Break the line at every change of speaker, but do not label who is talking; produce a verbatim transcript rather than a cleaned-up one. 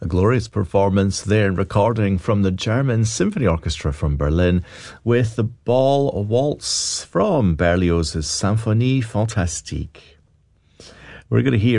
A glorious performance there, recording from the German Symphony Orchestra from Berlin with the Ball Waltz from Berlioz's Symphonie Fantastique. We're going to hear